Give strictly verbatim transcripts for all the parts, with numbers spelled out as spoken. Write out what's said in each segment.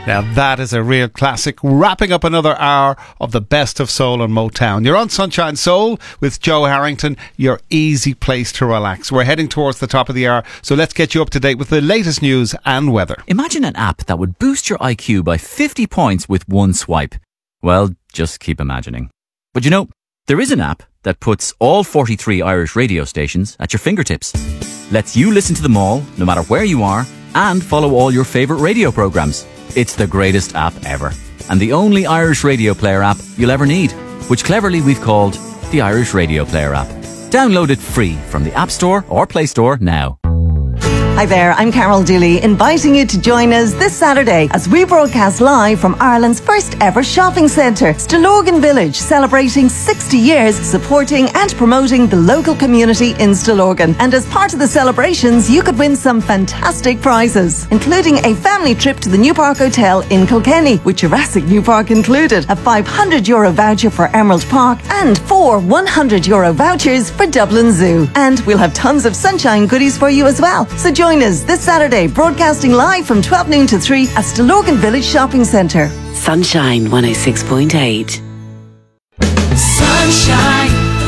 Now that is a real classic, wrapping up another hour of the best of soul and Motown. You're on Sunshine Soul with Joe Harrington, your easy place to relax. We're heading towards the top of the hour, so let's get you up to date with the latest news and weather. Imagine an app that would boost your I Q by fifty points with one swipe. Well, just keep imagining. But you know, there is an app that puts all forty-three Irish radio stations at your fingertips. Lets you listen to them all, no matter where you are, and follow all your favourite radio programmes. It's the greatest app ever, and the only Irish radio player app you'll ever need, which cleverly we've called the Irish Radio Player app. Download it free from the App Store or Play Store now. Hi there, I'm Carol Dooley, inviting you to join us this Saturday as we broadcast live from Ireland's first ever shopping centre, Stillorgan Village, celebrating sixty years supporting and promoting the local community in Stillorgan. And as part of the celebrations, you could win some fantastic prizes, including a family trip to the New Park Hotel in Kilkenny, with Jurassic New Park included, a five hundred euro voucher for Emerald Park, and four one hundred euro vouchers for Dublin Zoo. And we'll have tons of sunshine goodies for you as well. So join us this Saturday, broadcasting live from twelve noon to three at Stillorgan Village Shopping Centre. Sunshine one oh six point eight. Sunshine.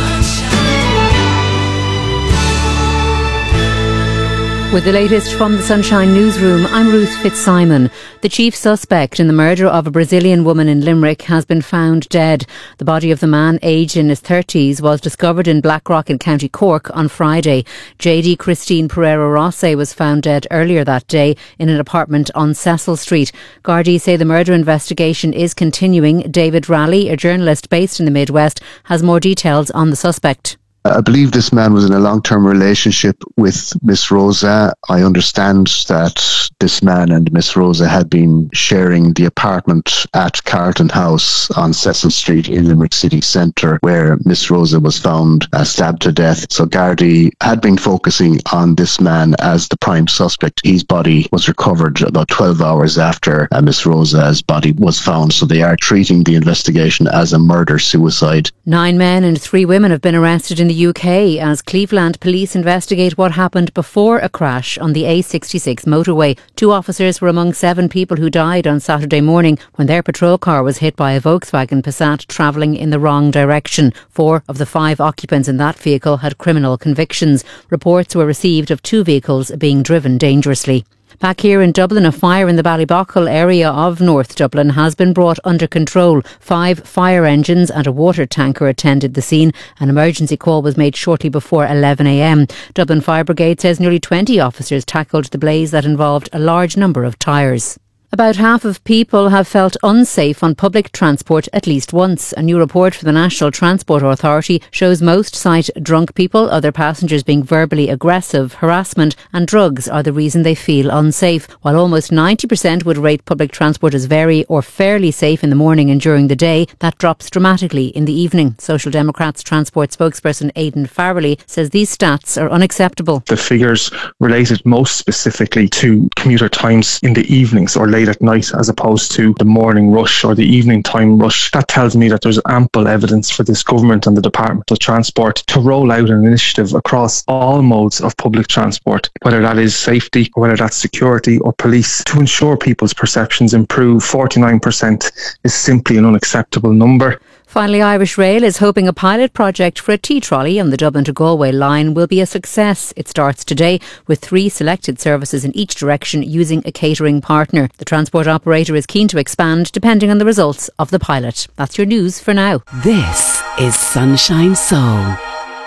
With the latest from the Sunshine Newsroom, I'm Ruth Fitzsimon. The chief suspect in the murder of a Brazilian woman in Limerick has been found dead. The body of the man, aged in his thirties, was discovered in Blackrock in County Cork on Friday. J D Christine Pereira Rossi was found dead earlier that day in an apartment on Cecil Street. Gardaí say the murder investigation is continuing. David Raleigh, a journalist based in the Midwest, has more details on the suspect. I believe this man was in a long-term relationship with Miss Rosa. I understand that this man and Miss Rosa had been sharing the apartment at Carlton House on Cecil Street in Limerick City Centre, where Miss Rosa was found uh, stabbed to death. So Gardaí had been focusing on this man as the prime suspect. His body was recovered about twelve hours after uh, Miss Rosa's body was found. So they are treating the investigation as a murder-suicide. Nine men and three women have been arrested in the U K as Cleveland police investigate what happened before a crash on the A sixty-six motorway. Two officers were among seven people who died on Saturday morning when their patrol car was hit by a Volkswagen Passat travelling in the wrong direction. Four of the five occupants in that vehicle had criminal convictions. Reports were received of two vehicles being driven dangerously. Back here in Dublin, a fire in the Ballybockle area of North Dublin has been brought under control. Five fire engines and a water tanker attended the scene. An emergency call was made shortly before eleven a m. Dublin Fire Brigade says nearly twenty officers tackled the blaze that involved a large number of tyres. About half of people have felt unsafe on public transport at least once. A new report from the National Transport Authority shows most cite drunk people, other passengers being verbally aggressive, harassment and drugs are the reason they feel unsafe, while almost ninety percent would rate public transport as very or fairly safe in the morning and during the day. That drops dramatically in the evening. Social Democrats transport spokesperson Aidan Farrelly says these stats are unacceptable. The figures related most specifically to commuter times in the evenings or late at night as opposed to the morning rush or the evening time rush. That tells me that there's ample evidence for this government and the Department of Transport to roll out an initiative across all modes of public transport, whether that is safety, or whether that's security or police, to ensure people's perceptions improve. forty-nine percent is simply an unacceptable number. Finally, Irish Rail is hoping a pilot project for a T-trolley on the Dublin to Galway line will be a success. It starts today with three selected services in each direction using a catering partner. The transport operator is keen to expand depending on the results of the pilot. That's your news for now. This is Sunshine Soul.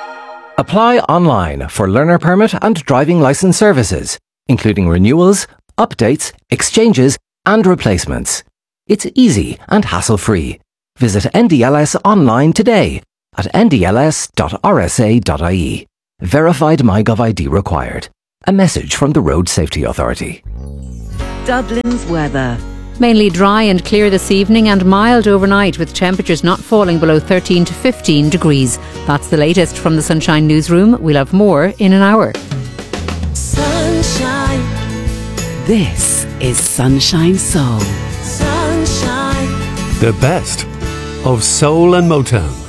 Apply online for learner permit and driving licence services, including renewals, updates, exchanges and replacements. It's easy and hassle-free. Visit N D L S online today at n d l s dot r s a dot i e. Verified MyGov I D required. A message from the Road Safety Authority. Dublin's weather. Mainly dry and clear this evening and mild overnight, with temperatures not falling below thirteen to fifteen degrees. That's the latest from the Sunshine Newsroom. We'll have more in an hour. Sunshine. This is Sunshine Soul. Sunshine. The best of soul and Motown.